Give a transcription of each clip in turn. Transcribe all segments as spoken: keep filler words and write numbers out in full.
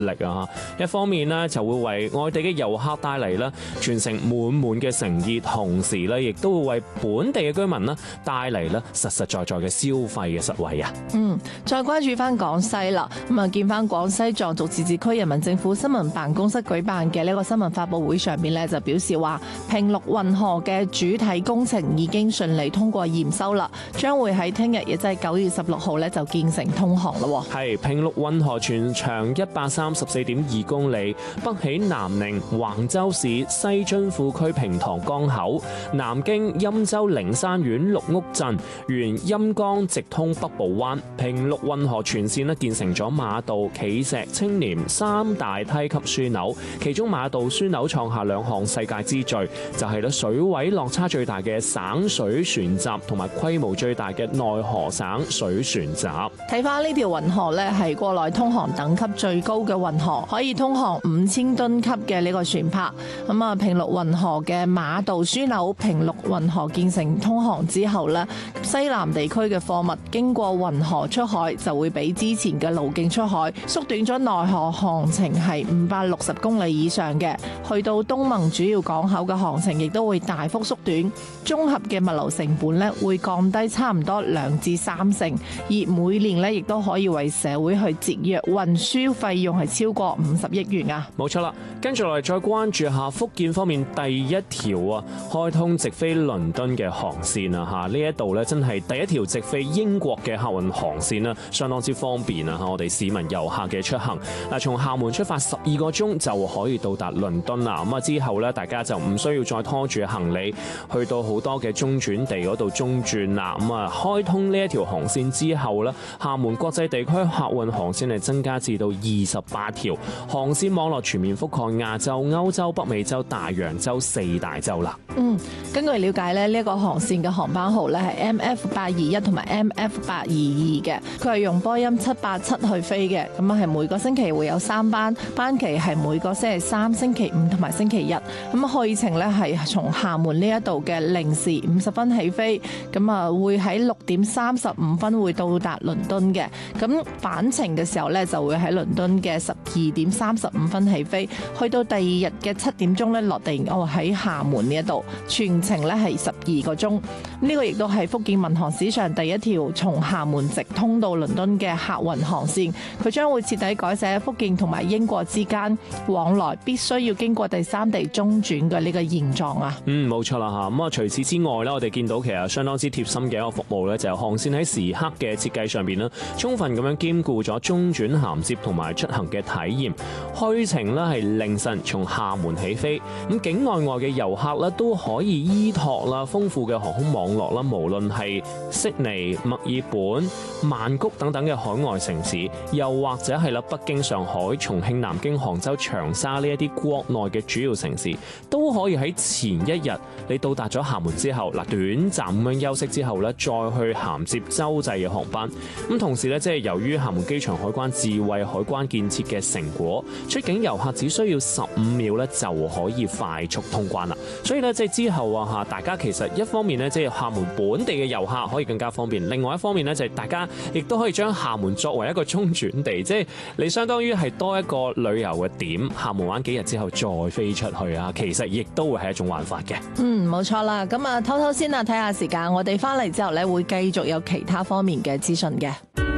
力啊！一方面呢，就會為外地嘅遊客帶嚟咧全城滿滿嘅誠意，同時咧亦都會為本地嘅居民咧帶嚟咧實實在在嘅消費嘅實惠啊！ 嗯，再關注翻廣西啦，咁啊見翻廣西壯族自治區人民政府新聞辦公室舉辦嘅呢個新聞發佈會上面咧，就表示話平陸運河嘅主體工程已經順利通過驗收啦，將會喺聽日亦即係九月十六號咧就建成通航啦。 係平陸運河全長一百三十四點二公里，北起南寧橫州市西津庫區平塘江口，南經欽州靈山縣綠屋鎮，沿欽江直通北部灣。平陸運河全線咧建成咗馬道、企石、青廉三大梯級樞紐，其中馬道樞紐創下兩項世界之最，就係咧水位落差最大嘅省水船閘同埋規模最大嘅內河省水船閘。 睇翻呢條運河咧，係國內通航等級最高嘅運河，可以通航五千噸級嘅呢個船舶。咁啊，平陸運河嘅馬道樞紐平陸運河建成通航之後咧，西南地區嘅貨物經過運河出海就會比之前嘅路徑出海縮短咗內河航程係五百六十公里以上嘅，去到東盟主要港口嘅航程亦都會大幅縮短，綜合嘅物流成本咧會降低差唔多兩至三成，而每年咧亦都可以為社會去節約運輸費用係超過五十億元啊！ 冇錯啦，跟住落嚟再關注下福建方面第一條啊開通直飛倫敦嘅航線啊嚇，呢一度咧真係第一條直飛英國嘅客運航線啦，相當之方便啊！我哋市民遊客嘅出行嗱，從廈門出發十二個鐘就可以到達倫敦啦。咁啊之後咧，大家就唔需要再拖住行李去到好多嘅中轉地嗰度中轉啦。咁啊，開通呢一條航線之後咧，廈門國際地區客運航線係增加至到二十八條，航線網絡全面覆蓋亞洲、歐洲、北美洲、大洋洲四大洲啦。 嗯，根據了解咧，呢一個航線嘅航班號咧係 M F 八二一同埋 M F 八二二嘅，佢係用波音七八七去飛嘅，咁啊係每個星期會有三班，班期係每個星期三、星期五同埋星期日。咁去程咧係從廈門呢一度嘅零時五十分起飛，咁啊會喺六點三十五分會到達倫敦嘅，咁返程嘅時候咧就會喺倫敦嘅十二點三十五分起飛，去到第二日嘅七點鐘咧落地哦喺廈門呢一度，全程咧係十二個鐘。呢個亦都係福建民航史上第一條從廈門直通到倫敦嘅客運航線，佢將會徹底改寫福建同埋英國之間往來必須要經過第三地中轉嘅呢個現狀啊。 嗯，冇錯啦嚇。咁啊，除此之外咧，我哋見到其實相當之貼心嘅一個服務咧，就係航線喺時刻嘅設計上邊啦，充分咁樣兼顧咗中轉銜接同埋出行嘅體驗。去程咧係凌晨從廈門起飛，咁境內外嘅遊客咧都可以依託啦豐富嘅航空網絡啦，無論係悉尼、墨爾本、曼谷等等嘅海外城市，又或者係啦北京、上海、重慶、南京、杭州、長沙呢一啲國內嘅主要城市，都可以喺前一日你到達咗廈門之後，嗱短暫咁樣休息之後咧，再去銜接洲際嘅航班。咁同時咧，即係由於廈門機場海關智慧海關建設嘅成果，出境遊客只需要十五秒咧就可以快速通關啦。所以咧，即係之後啊嚇，大家其實一方面咧，即係廈門本地嘅遊客可以更加方便；另外一方面咧，就係大家亦都可以將廈門作為一個中轉地，即係你相當於係多一個旅遊嘅點，廈門玩幾日之後再飛出去啊，其實亦都會係一種玩法嘅。 嗯，冇錯啦。咁啊，偷偷先啊，睇下時間，我哋翻嚟之後咧，會繼續有其他方面嘅資訊嘅。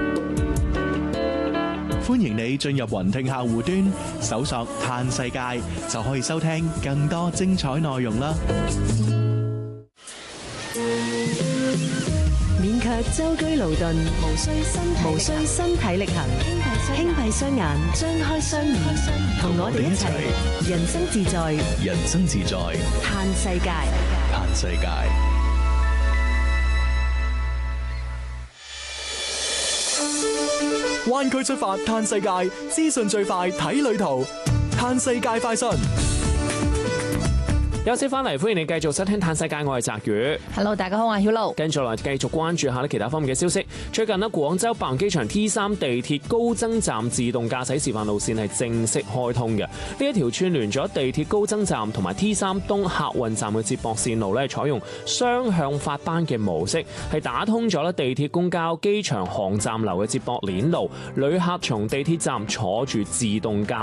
歡迎你進入雲聽客戶端，搜索嘆世界就可以收聽更多精彩內容啦。 免卻舟車勞頓，無需身無需身體力行，輕閉雙眼，張開雙耳，同我哋一齊人生自在， 人生自在， 嘆世界， 嘆世界。灣區出發嘆世界，資訊最快睇旅途，嘆世界快訊。 休息翻嚟，歡迎你繼續收聽《嘆世界》，我係澤宇。 Hello， 大家好，我係曉露。 跟住落嚟繼續關注下咧其他方面嘅消息。最近咧，廣州白雲機場 T 三地鐵高增站自動駕駛示範路線係正式開通嘅。呢一條串聯咗地鐵高增站同埋 T 三東客運站嘅接駁線路咧，採用雙向發班嘅模式，係打通咗咧地鐵公交、機場航站樓嘅接駁鏈路，旅客從地鐵站坐住自動駕